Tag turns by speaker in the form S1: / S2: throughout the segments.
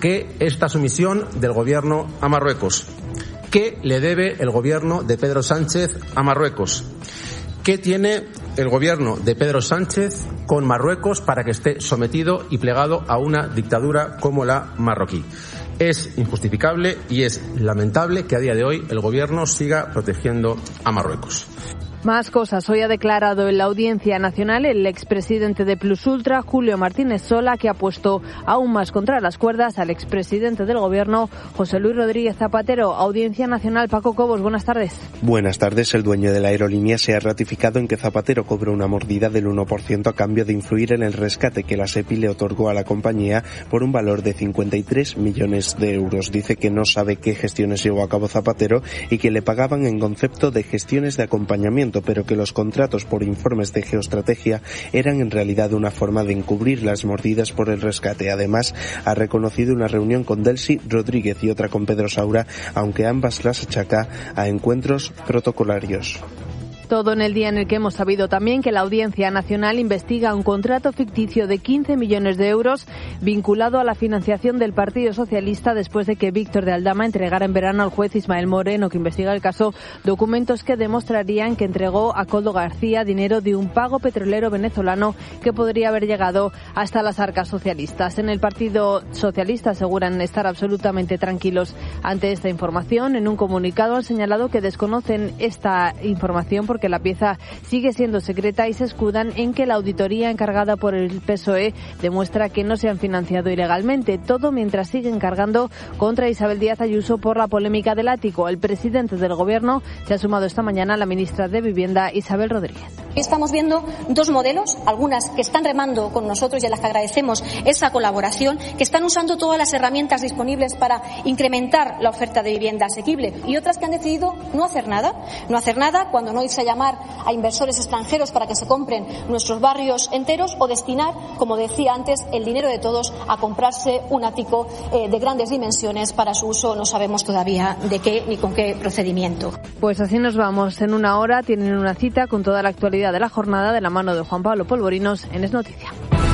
S1: qué esta sumisión del Gobierno a Marruecos? ¿Qué le debe el Gobierno de Pedro Sánchez a Marruecos? ¿Qué tiene el Gobierno de Pedro Sánchez con Marruecos para que esté sometido y plegado a una dictadura como la marroquí? Es injustificable y es lamentable que a día de hoy el Gobierno siga protegiendo a Marruecos.
S2: Más cosas. Hoy ha declarado en la Audiencia Nacional el expresidente de Plus Ultra, Julio Martínez Sola, que ha puesto aún más contra las cuerdas al expresidente del Gobierno, José Luis Rodríguez Zapatero. Audiencia Nacional, Paco Cobos, buenas tardes.
S3: Buenas tardes. El dueño de la aerolínea se ha ratificado en que Zapatero cobró una mordida del 1% a cambio de influir en el rescate que la SEPI le otorgó a la compañía por un valor de 53 millones de euros. Dice que no sabe qué gestiones llevó a cabo Zapatero y que le pagaban en concepto de gestiones de acompañamiento, pero que los contratos por informes de geoestrategia eran en realidad una forma de encubrir las mordidas por el rescate. Además, ha reconocido una reunión con Delcy Rodríguez y otra con Pedro Saura, aunque ambas las achaca a encuentros protocolarios.
S2: Todo en el día en el que hemos sabido también que la Audiencia Nacional investiga un contrato ficticio de 15 millones de euros vinculado a la financiación del Partido Socialista después de que Víctor de Aldama entregara en verano al juez Ismael Moreno, que investiga el caso, documentos que demostrarían que entregó a Koldo García dinero de un pago petrolero venezolano que podría haber llegado hasta las arcas socialistas. En el Partido Socialista aseguran estar absolutamente tranquilos ante esta información. En un comunicado han señalado que desconocen esta información porque la pieza sigue siendo secreta y se escudan en que la auditoría encargada por el PSOE demuestra que no se han financiado ilegalmente. Todo mientras siguen cargando contra Isabel Díaz Ayuso por la polémica del ático. El presidente del Gobierno se ha sumado esta mañana a la ministra de Vivienda, Isabel Rodríguez.
S4: Estamos viendo dos modelos, algunas que están remando con nosotros y a las que agradecemos esa colaboración, que están usando todas las herramientas disponibles para incrementar la oferta de vivienda asequible, y otras que han decidido no hacer nada cuando no irse a llamar a inversores extranjeros para que se compren nuestros barrios enteros, o destinar, como decía antes, el dinero de todos a comprarse un ático de grandes dimensiones para su uso, no sabemos todavía de qué ni con qué procedimiento.
S2: Pues así nos vamos. En una hora tienen una cita con toda la actualidad de la jornada de la mano de Juan Pablo Polvorinos en Es Noticia.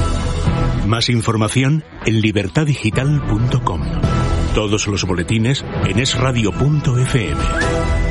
S5: Más información en libertadigital.com. Todos los boletines en esradio.fm.